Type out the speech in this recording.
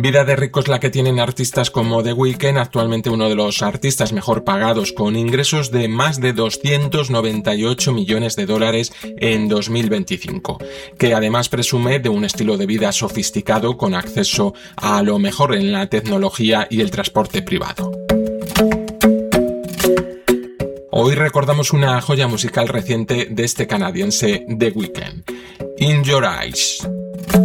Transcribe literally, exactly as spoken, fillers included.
Vida de rico es la que tienen artistas como The Weeknd, actualmente uno de los artistas mejor pagados, con ingresos de más de doscientos noventa y ocho millones de dólares en dos mil veinticinco, que además presume de un estilo de vida sofisticado con acceso a lo mejor en la tecnología y el transporte privado. Hoy recordamos una joya musical reciente de este canadiense The Weeknd, In Your Eyes.